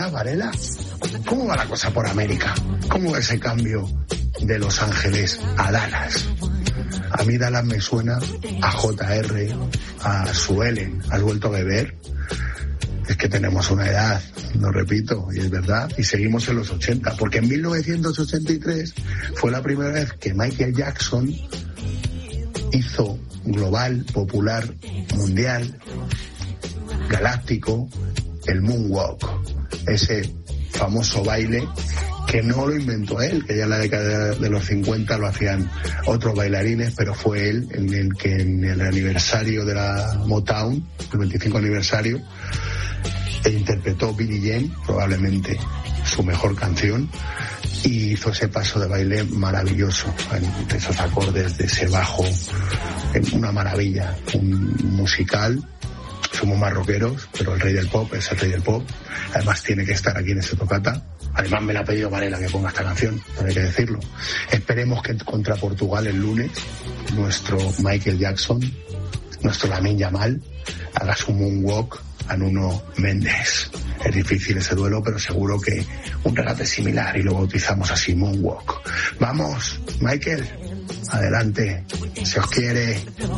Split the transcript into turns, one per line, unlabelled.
estás, Varela? ¿Cómo va la cosa por América? ¿Cómo va ese cambio de Los Ángeles a Dallas? A mí Dallas me suena a JR, a Suelen. ¿Has vuelto a beber? Es que tenemos una edad, lo repito, y es verdad, y seguimos en los 80, porque en 1983 fue la primera vez que Michael Jackson hizo global, popular, mundial, galáctico, el Moonwalk, ese famoso baile que no lo inventó él, que ya en la década de los 50 lo hacían otros bailarines, pero fue él en el que en el aniversario de la Motown, el 25 aniversario, interpretó Billie Jean, probablemente su mejor canción, y hizo ese paso de baile maravilloso, de esos acordes, de ese bajo, una maravilla, un musical. Somos más rockeros, pero el rey del pop es el rey del pop. Además tiene que estar aquí en ese tocata. Además me la ha pedido Varela que ponga esta canción, no hay que decirlo. Esperemos que contra Portugal el lunes nuestro Michael Jackson, nuestro Lamine Yamal, haga su moonwalk a Nuno Méndez. Es difícil ese duelo, pero seguro que un regate similar y lo bautizamos así, moonwalk. Vamos, Michael, adelante, se os quiere.